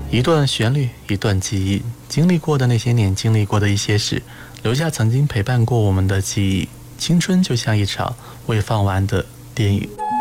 一段旋律，一段记忆，经历过的那些年，经历过的一些事，留下曾经陪伴过我们的记忆。青春就像一场未放完的电影。